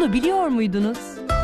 Bunu biliyor muydunuz?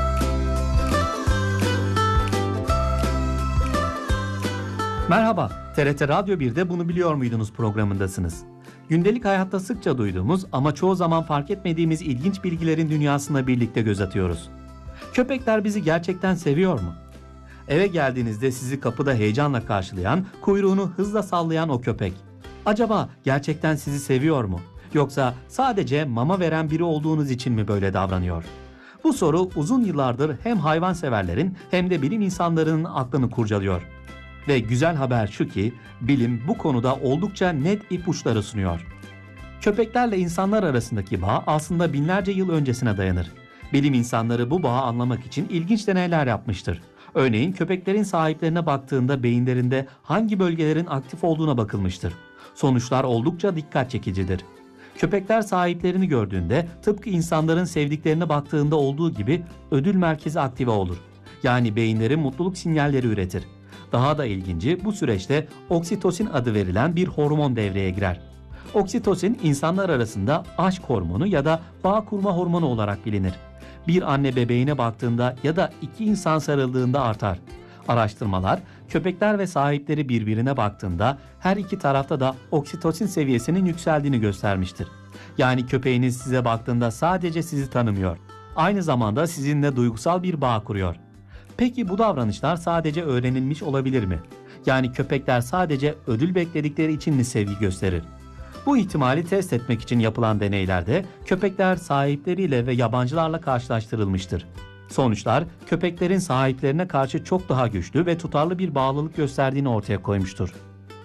Merhaba, TRT Radyo 1'de Bunu Biliyor Muydunuz programındasınız. Gündelik hayatta sıkça duyduğumuz ama çoğu zaman fark etmediğimiz ilginç bilgilerin dünyasına birlikte göz atıyoruz. Köpekler bizi gerçekten seviyor mu? Eve geldiğinizde sizi kapıda heyecanla karşılayan, kuyruğunu hızla sallayan o köpek. Acaba gerçekten sizi seviyor mu? Yoksa sadece mama veren biri olduğunuz için mi böyle davranıyor? Bu soru uzun yıllardır hem hayvanseverlerin hem de bilim insanlarının aklını kurcalıyor. Ve güzel haber şu ki, bilim bu konuda oldukça net ipuçları sunuyor. Köpeklerle insanlar arasındaki bağ aslında binlerce yıl öncesine dayanır. Bilim insanları bu bağı anlamak için ilginç deneyler yapmıştır. Örneğin köpeklerin sahiplerine baktığında beyinlerinde hangi bölgelerin aktif olduğuna bakılmıştır. Sonuçlar oldukça dikkat çekicidir. Köpekler sahiplerini gördüğünde tıpkı insanların sevdiklerine baktığında olduğu gibi ödül merkezi aktive olur. Yani beyinleri mutluluk sinyalleri üretir. Daha da ilginci, bu süreçte oksitosin adı verilen bir hormon devreye girer. Oksitosin insanlar arasında aşk hormonu ya da bağ kurma hormonu olarak bilinir. Bir anne bebeğine baktığında ya da iki insan sarıldığında artar. Araştırmalar, köpekler ve sahipleri birbirine baktığında her iki tarafta da oksitosin seviyesinin yükseldiğini göstermiştir. Yani köpeğiniz size baktığında sadece sizi tanımıyor, aynı zamanda sizinle duygusal bir bağ kuruyor. Peki bu davranışlar sadece öğrenilmiş olabilir mi? Yani köpekler sadece ödül bekledikleri için mi sevgi gösterir? Bu ihtimali test etmek için yapılan deneylerde köpekler sahipleriyle ve yabancılarla karşılaştırılmıştır. Sonuçlar köpeklerin sahiplerine karşı çok daha güçlü ve tutarlı bir bağlılık gösterdiğini ortaya koymuştur.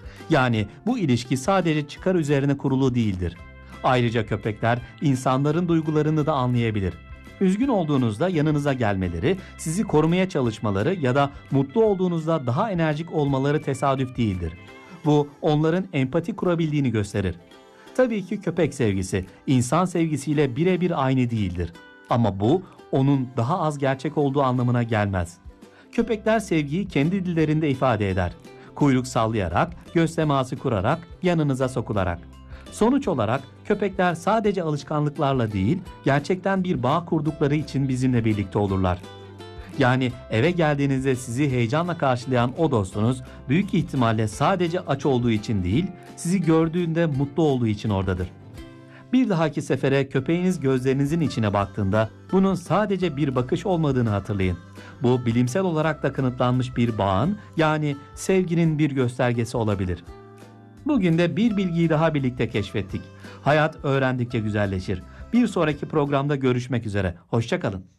Yani bu ilişki sadece çıkar üzerine kurulu değildir. Ayrıca köpekler insanların duygularını da anlayabilir. Üzgün olduğunuzda yanınıza gelmeleri, sizi korumaya çalışmaları ya da mutlu olduğunuzda daha enerjik olmaları tesadüf değildir. Bu onların empati kurabildiğini gösterir. Tabii ki köpek sevgisi insan sevgisiyle birebir aynı değildir. Ama bu onun daha az gerçek olduğu anlamına gelmez. Köpekler sevgiyi kendi dillerinde ifade eder. Kuyruk sallayarak, göz teması kurarak, yanınıza sokularak. Sonuç olarak köpekler sadece alışkanlıklarla değil, gerçekten bir bağ kurdukları için bizimle birlikte olurlar. Yani eve geldiğinizde sizi heyecanla karşılayan o dostunuz büyük ihtimalle sadece aç olduğu için değil, sizi gördüğünde mutlu olduğu için oradadır. Bir dahaki sefere köpeğiniz gözlerinizin içine baktığında bunun sadece bir bakış olmadığını hatırlayın. Bu bilimsel olarak da kanıtlanmış bir bağın, yani sevginin bir göstergesi olabilir. Bugün de bir bilgiyi daha birlikte keşfettik. Hayat öğrendikçe güzelleşir. Bir sonraki programda görüşmek üzere. Hoşça kalın.